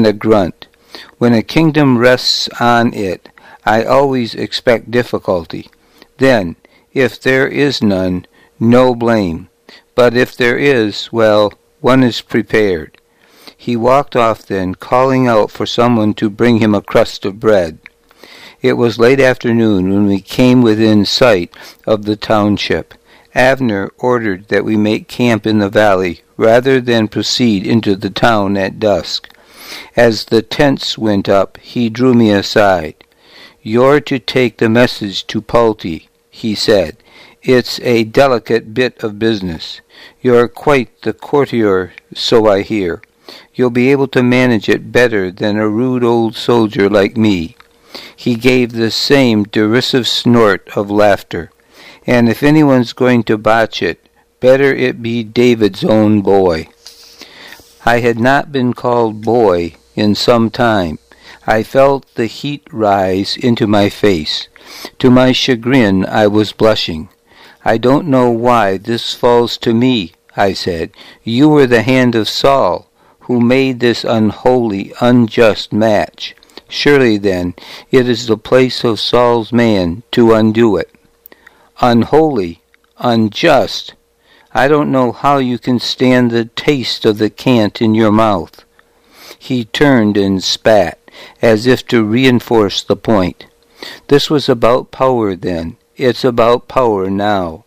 and a grunt. When a kingdom rests on it, I always expect difficulty. Then, if there is none, no blame. But if there is, well, one is prepared. He walked off then, calling out for someone to bring him a crust of bread. It was late afternoon when we came within sight of the township. Abner ordered that we make camp in the valley rather than proceed into the town at dusk. As the tents went up, he drew me aside. "You're to take the message to Palti," he said. "It's a delicate bit of business. You're quite the courtier, so I hear. You'll be able to manage it better than a rude old soldier like me." He gave the same derisive snort of laughter. "And if anyone's going to botch it, better it be David's own boy." I had not been called boy in some time. I felt the heat rise into my face. To my chagrin, I was blushing. "I don't know why this falls to me," I said. "You were the hand of Saul, who made this unholy, unjust match. Surely, then, it is the place of Saul's man to undo it." "Unholy, unjust. I don't know how you can stand the taste of the cant in your mouth." He turned and spat, as if to reinforce the point. This was about power then. It's about power now.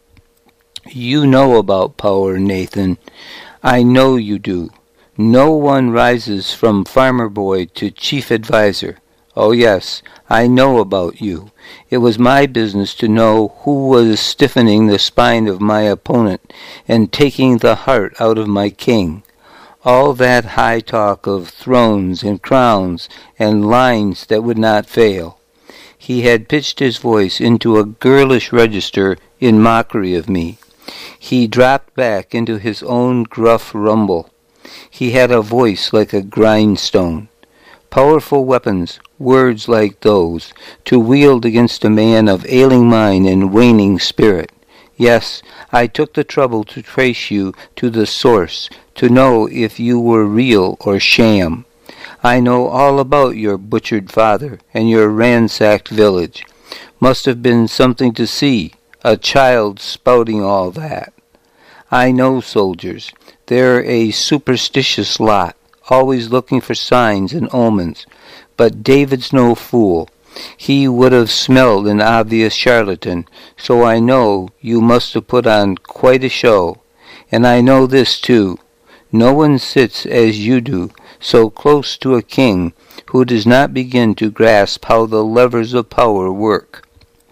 You know about power, Nathan. I know you do. No one rises from farmer boy to chief adviser. Oh yes, I know about you. It was my business to know who was stiffening the spine of my opponent and taking the heart out of my king. All that high talk of thrones and crowns and lines that would not fail. He had pitched his voice into a girlish register in mockery of me. He dropped back into his own gruff rumble. He had a voice like a grindstone. Powerful weapons, words like those, to wield against a man of ailing mind and waning spirit. Yes, I took the trouble to trace you to the source, to know if you were real or sham. I know all about your butchered father and your ransacked village. Must have been something to see, a child spouting all that. I know soldiers. They're a superstitious lot, always looking for signs and omens. But David's no fool. He would have smelled an obvious charlatan, so I know you must have put on quite a show. And I know this, too. No one sits as you do, so close to a king, who does not begin to grasp how the levers of power work,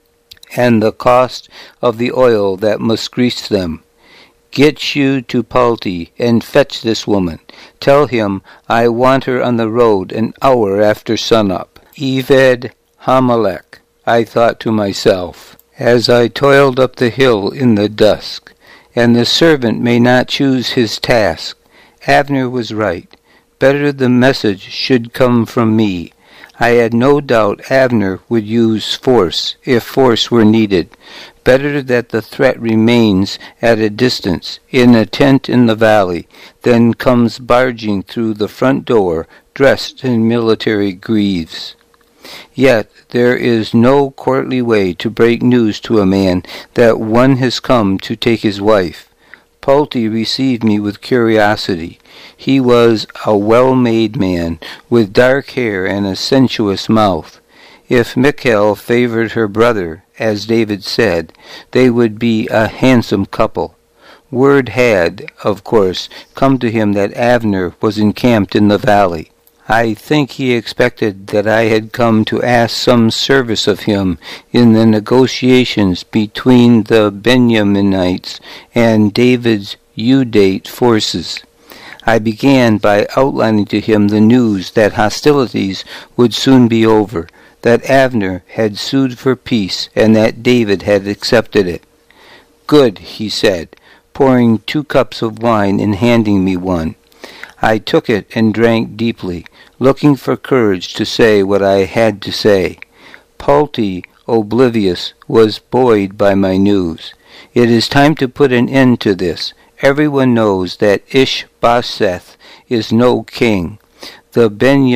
and the cost of the oil that must grease them. Get you to Palti and fetch this woman. Tell him I want her on the road an hour after sunup. Eved Hamelech, I thought to myself, as I toiled up the hill in the dusk, and the servant may not choose his task. Abner was right. Better the message should come from me. I had no doubt Abner would use force, if force were needed. Better that the threat remains at a distance, in a tent in the valley, than comes barging through the front door, dressed in military greaves. Yet there is no courtly way to break news to a man that one has come to take his wife. Palti received me with curiosity. He was a well-made man, with dark hair and a sensuous mouth. If Michal favored her brother, as David said, they would be a handsome couple. Word had, of course, come to him that Abner was encamped in the valley. I think he expected that I had come to ask some service of him in the negotiations between the Benjaminites and David's Udate forces. I began by outlining to him the news that hostilities would soon be over, that Abner had sued for peace, and that David had accepted it. "Good," he said, pouring 2 cups of wine and handing me one. I took it and drank deeply, looking for courage to say what I had to say. Palti, oblivious, was buoyed by my news. It is time to put an end to this. Everyone knows that Ishbosheth is no king. The